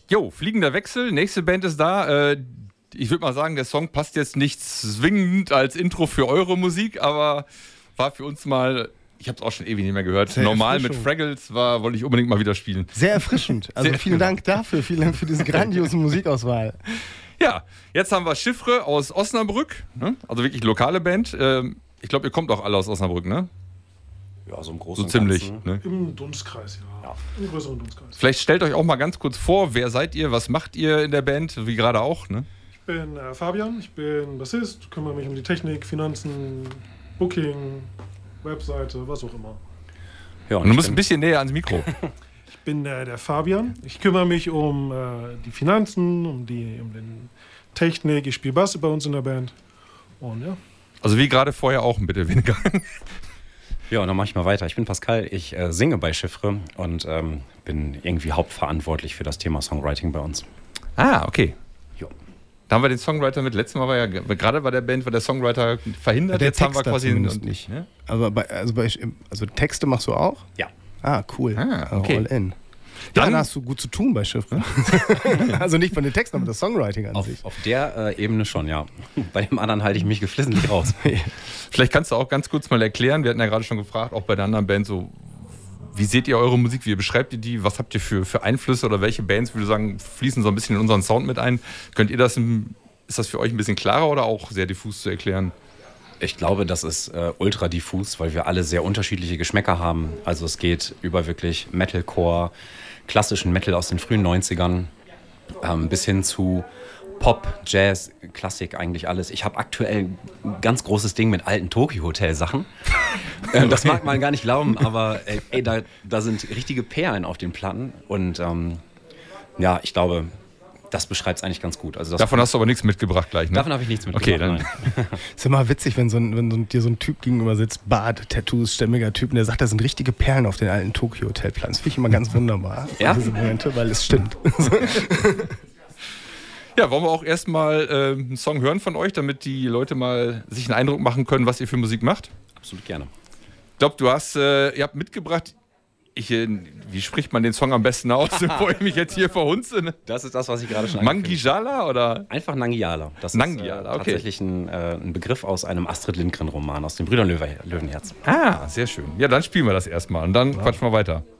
Jo, fliegender Wechsel, nächste Band ist da. Ich würde mal sagen, der Song passt jetzt nicht zwingend als Intro für eure Musik, aber war für uns mal, ich habe es auch schon ewig nicht mehr gehört, sehr normal mit Fraggles wollte ich unbedingt mal wieder spielen. Sehr erfrischend. Also vielen Dank dafür, vielen Dank für diese grandiose Musikauswahl. Ja, jetzt haben wir Chiffre aus Osnabrück, ne? Also wirklich lokale Band. Ich glaube, ihr kommt auch alle aus Osnabrück, ne? Ja, so im Großen so ziemlich. Ne? Im Dunstkreis, ja. Im größeren Dunstkreis. Vielleicht stellt euch auch mal ganz kurz vor, wer seid ihr, was macht ihr in der Band, wie gerade auch, ne? Ich bin Fabian, ich bin Bassist, kümmere mich um die Technik, Finanzen, Booking, Webseite, was auch immer. Ja, und du musst ein bisschen näher ans Mikro. Ich bin der Fabian, ich kümmere mich um die Finanzen, um den Technik, ich spiele Bass bei uns in der Band und ja. Also wie gerade vorher auch ein bisschen weniger. Ja, und dann mache ich mal weiter. Ich bin Pascal, ich singe bei Chiffre und bin irgendwie hauptverantwortlich für das Thema Songwriting bei uns. Ah, okay. Jo. Da haben wir den Songwriter mit. Letztes Mal war ja, gerade bei der Band war der Songwriter verhindert. Der jetzt haben wir quasi nicht. Ne? Also Texte machst du auch? Ja. Ah, cool. Okay. All in. Dann hast du gut zu tun bei Chiffre. Also nicht von den Texten, aber das Songwriting an sich. Auf der Ebene schon, ja. Bei dem anderen halte ich mich geflissentlich raus. Vielleicht kannst du auch ganz kurz mal erklären, wir hatten ja gerade schon gefragt, auch bei der anderen Band, so, wie seht ihr eure Musik, wie beschreibt ihr die, was habt ihr für Einflüsse oder welche Bands, würde ich sagen, fließen so ein bisschen in unseren Sound mit ein? Könnt ihr das, ist das für euch ein bisschen klarer oder auch sehr diffus zu erklären? Ich glaube, das ist ultra diffus, weil wir alle sehr unterschiedliche Geschmäcker haben. Also es geht über wirklich Metalcore, klassischen Metal aus den frühen 90ern, bis hin zu Pop, Jazz, Klassik, eigentlich alles. Ich habe aktuell ein ganz großes Ding mit alten Tokyo-Hotel-Sachen. Das mag man gar nicht glauben, aber da sind richtige Perlen auf den Platten. Und ja, ich glaube, das beschreibt es eigentlich ganz gut. Also davon hast du aber nichts mitgebracht gleich, ne? Davon habe ich nichts mitgebracht, okay, dann. Ist immer witzig, wenn dir so ein Typ gegenüber sitzt, Bart, Tattoos, stämmiger Typ, und der sagt, da sind richtige Perlen auf den alten Tokyo-Hotel-Platten. Das finde ich immer ganz wunderbar, ja? diese Momente, weil es stimmt. Ja, wollen wir auch erstmal einen Song hören von euch, damit die Leute mal sich einen Eindruck machen können, was ihr für Musik macht? Absolut gerne. Ich glaube, ihr habt mitgebracht, wie spricht man den Song am besten aus, bevor ich mich jetzt hier verhunze? Ne? Das ist das, was ich gerade schon angekündigt habe. Nangijala oder? Einfach Nangiala. Das Nangiala, ist tatsächlich ein Begriff aus einem Astrid Lindgren-Roman, aus den Brüdern Löwenherz. Ah, sehr schön. Ja, dann spielen wir das erstmal und dann quatschen wir weiter.